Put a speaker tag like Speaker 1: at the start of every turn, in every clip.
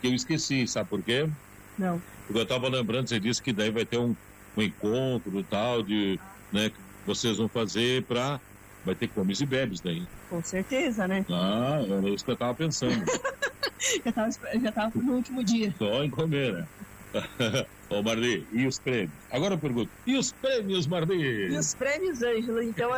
Speaker 1: que eu esqueci, sabe por quê?
Speaker 2: Não.
Speaker 1: Porque eu estava lembrando, você disse que daí vai ter um encontro tal, né, que vocês vão fazer vai ter comes e bebes daí.
Speaker 2: Com certeza, né?
Speaker 1: Ah, era isso que eu estava pensando.
Speaker 2: já tava no último dia.
Speaker 1: Só em comer, né? Ô, Marli, e os prêmios? Agora eu pergunto, e os prêmios, Marli?
Speaker 2: E os prêmios, Ângelo? Então,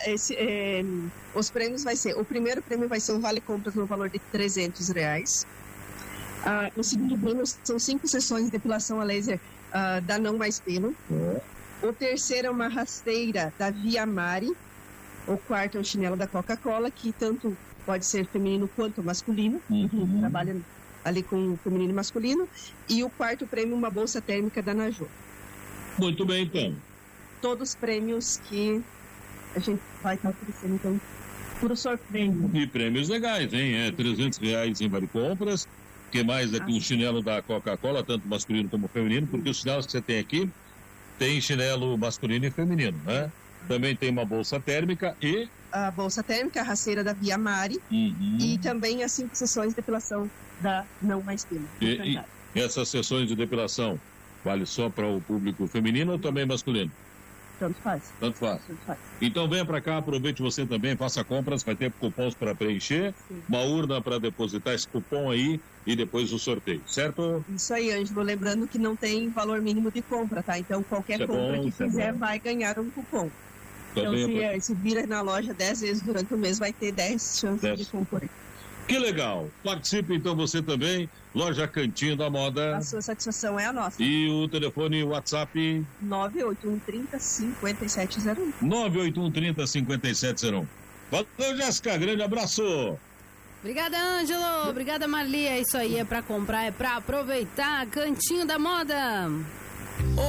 Speaker 2: os prêmios o primeiro prêmio vai ser um vale-compras no valor de R$300. O segundo prêmio são 5 sessões de depilação a laser da Não Mais Pelo. O terceiro é uma rasteira da Via Mari. O quarto é um chinelo da Coca-Cola, que tanto pode ser feminino quanto masculino. Trabalha ali com feminino e masculino. E o quarto prêmio, uma bolsa térmica da Najô.
Speaker 1: Muito bem, então.
Speaker 2: Todos os prêmios que a gente vai estar oferecendo, então, por sorteio.
Speaker 1: E prêmios legais, hein? R$300 em vale compras. O que mais aqui? Um chinelo da Coca-Cola, tanto masculino como feminino, porque os chinelos que você tem aqui, tem chinelo masculino e feminino, né? Também tem uma bolsa térmica e...
Speaker 2: A bolsa térmica, a rasteira da Via Mari, e também as 5 sessões de depilação da Não Mais Pelo.
Speaker 1: E essas sessões de depilação, vale só para o público feminino ou também masculino?
Speaker 2: Tanto faz.
Speaker 1: Tanto faz. Então venha para cá, aproveite você também, faça compras, vai ter cupons para preencher, uma urna para depositar esse cupom aí e depois o sorteio, certo?
Speaker 2: Isso aí, Ângelo, lembrando que não tem valor mínimo de compra, tá? Então qualquer compra que fizer vai ganhar um cupom. Então se vira na loja 10 vezes durante o mês, vai ter 10 chances de concorrer.
Speaker 1: Que legal! Participe então você também, Loja Cantinho da Moda.
Speaker 2: A sua satisfação é a nossa.
Speaker 1: E o telefone WhatsApp?
Speaker 2: 98130-5701.
Speaker 1: 98130-5701. Valeu, Jéssica, grande abraço!
Speaker 3: Obrigada, Ângelo. Obrigada, Marli. É isso aí, é pra comprar, é pra aproveitar. Cantinho da Moda.